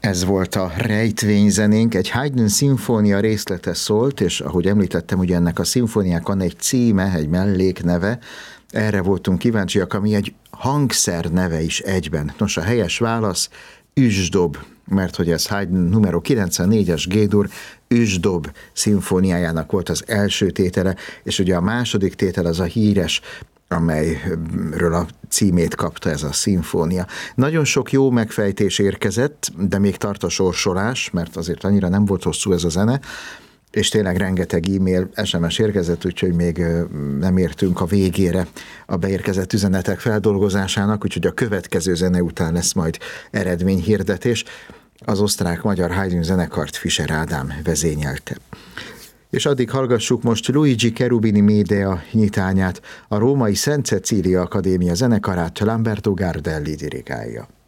Ez volt a rejtvényzenénk, egy Haydn szimfónia részlete szólt, és ahogy említettem, ugye ennek a szimfóniának van egy címe, egy mellékneve, erre voltunk kíváncsiak, ami egy hangszer neve is egyben. Nos, a helyes válasz Üsdob, mert hogy ez Haydn numero 94-es G-dur Üsdob szimfóniájának volt az első tétele, és ugye a második tétel az a híres, amelyről a címét kapta ez a szimfónia. Nagyon sok jó megfejtés érkezett, de még tart a sorsolás, mert azért annyira nem volt hosszú ez a zene, és tényleg rengeteg e-mail, SMS érkezett, úgyhogy még nem értünk a végére a beérkezett üzenetek feldolgozásának, úgyhogy a következő zene után lesz majd eredményhirdetés. Az osztrák-magyar Haydn zenekart Fischer Ádám vezényelte. És addig hallgassuk most Luigi Cherubini Médea nyitányát, a római Szent Cecília Akadémia zenekarát Lamberto Gardelli dirigálja.